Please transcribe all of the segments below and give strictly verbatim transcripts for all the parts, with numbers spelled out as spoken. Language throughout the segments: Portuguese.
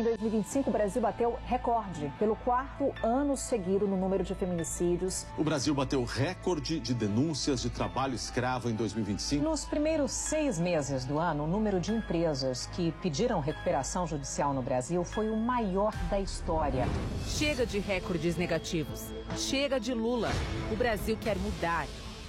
em dois mil e vinte e cinco, o Brasil bateu recorde pelo quarto ano seguido no número de feminicídios. O Brasil bateu recorde de denúncias de trabalho escravo em dois mil e vinte e cinco. Nos primeiros seis meses do ano, o número de empresas que pediram recuperação judicial no Brasil foi o maior da história. Chega de recordes negativos. Chega de Lula. O Brasil quer mudar.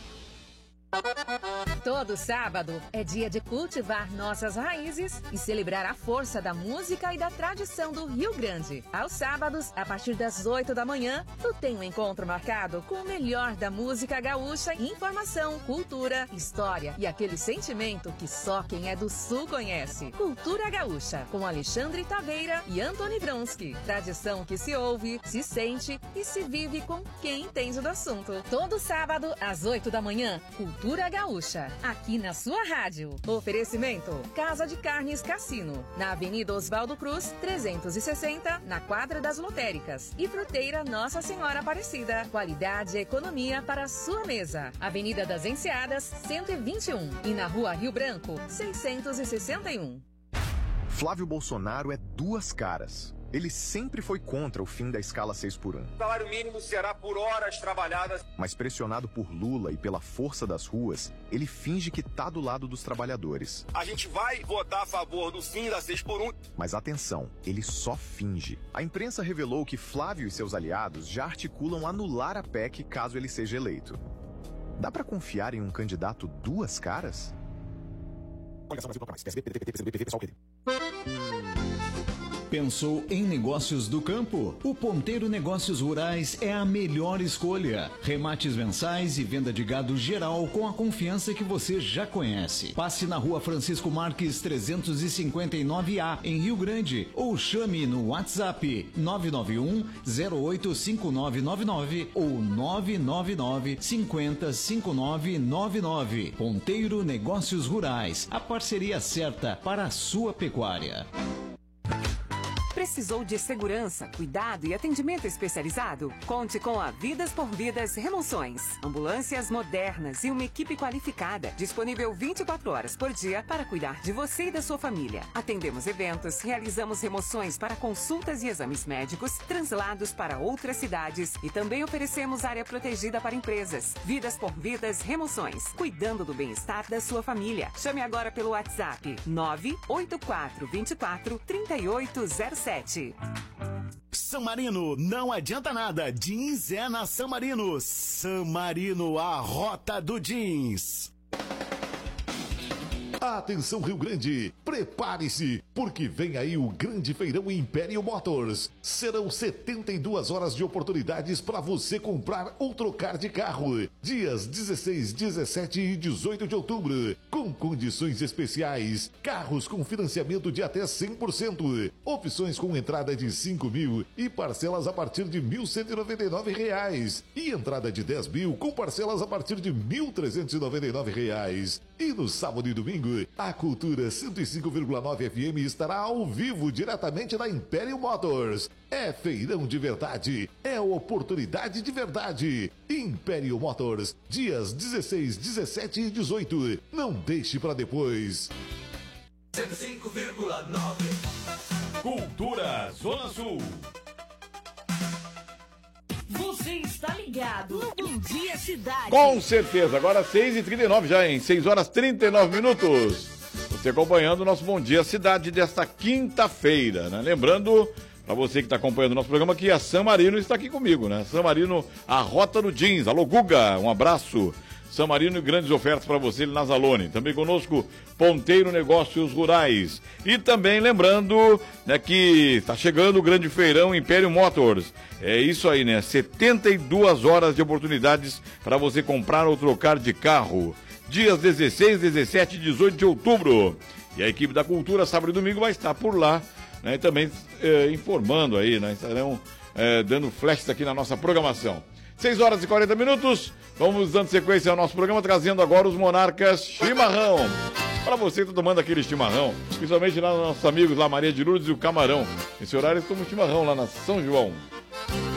Todo sábado é dia de cultivar nossas raízes e celebrar a força da música e da tradição do Rio Grande. Aos sábados, a partir das oito da manhã, tu tem um encontro marcado com o melhor da música gaúcha, informação, cultura, história e aquele sentimento que só quem é do Sul conhece. Cultura Gaúcha, com Alexandre Taveira e Antony Vronsky. Tradição que se ouve, se sente e se vive com quem entende do assunto. Todo sábado, às oito da manhã, Cultura Gaúcha, aqui na sua rádio. Oferecimento: Casa de Carnes Cassino, na Avenida Oswaldo Cruz, trezentos e sessenta, na Quadra das Lotéricas. E Fruteira Nossa Senhora Aparecida. Qualidade e economia para a sua mesa. Avenida das Enseadas, cento e vinte e um. E na Rua Rio Branco, seiscentos e sessenta e um. Flávio Bolsonaro é duas caras. Ele sempre foi contra o fim da escala seis por um. O salário mínimo será por horas trabalhadas. Mas pressionado por Lula e pela força das ruas, ele finge que tá do lado dos trabalhadores. A gente vai votar a favor do fim da seis por um. Mas atenção, ele só finge. A imprensa revelou que Flávio e seus aliados já articulam anular a P E C caso ele seja eleito. Dá pra confiar em um candidato duas caras? Olha só, Brasil, toca mais. P S D, P D T, P C B, P T, pessoal, P D. Pensou em negócios do campo? O Ponteiro Negócios Rurais é a melhor escolha. Remates mensais e venda de gado geral com a confiança que você já conhece. Passe na Rua Francisco Marques trezentos e cinquenta e nove A, em Rio Grande, ou chame no WhatsApp nove nove um, zero oito cinco nove nove nove ou nove nove nove, cinco zero cinco nove nove nove. Ponteiro Negócios Rurais, a parceria certa para a sua pecuária. Precisou de segurança, cuidado e atendimento especializado? Conte com a Vidas por Vidas Remoções. Ambulâncias modernas e uma equipe qualificada, disponível vinte e quatro horas por dia para cuidar de você e da sua família. Atendemos eventos, realizamos remoções para consultas e exames médicos, translados para outras cidades e também oferecemos área protegida para empresas. Vidas por Vidas Remoções, cuidando do bem-estar da sua família. Chame agora pelo WhatsApp nove oito quatro dois quatro, três oito zero sete. San Marino, não adianta nada. Jeans é na San Marino. San Marino, a rota do jeans. Atenção Rio Grande, prepare-se, porque vem aí o grande feirão Império Motors. Serão setenta e duas horas de oportunidades para você comprar ou trocar de carro. Dias dezesseis, dezessete e dezoito de outubro, com condições especiais. Carros com financiamento de até cem por cento. Opções com entrada de cinco mil e parcelas a partir de mil cento e noventa e nove reais. E entrada de dez mil com parcelas a partir de mil trezentos e noventa e nove reais. E no sábado e domingo, a Cultura cento e cinco vírgula nove F M estará ao vivo diretamente na Império Motors. É feirão de verdade, é oportunidade de verdade. Império Motors, dias dezesseis, dezessete e dezoito. Não deixe para depois. cento e cinco vírgula nove Cultura Zona Sul. Você está ligado no Bom Dia Cidade. Com certeza, agora seis e trinta e nove já, hein? seis horas e trinta e nove minutos. Você acompanhando o nosso Bom Dia Cidade desta quinta-feira, né? Lembrando, para você que está acompanhando o nosso programa, que a San Marino está aqui comigo, né? San Marino, a rota do jeans. Alô, Guga, um abraço. San Marino e grandes ofertas para você na Zalone. Também conosco, Ponteiro Negócios Rurais. E também lembrando, né, que está chegando o grande feirão Império Motors. É isso aí, né? setenta e duas horas de oportunidades para você comprar ou trocar de carro. Dias dezesseis, dezessete e dezoito de outubro. E a equipe da Cultura, sábado e domingo, vai estar por lá, né? E também é, informando aí, né? Estarão é, dando flashes aqui na nossa programação. seis horas e quarenta minutos, vamos dando sequência ao nosso programa, trazendo agora os Monarcas Chimarrão. Para você que está tomando aquele chimarrão, principalmente lá nos nossos amigos lá, Maria de Lourdes e o Camarão. Nesse horário eles tomam chimarrão lá na São João.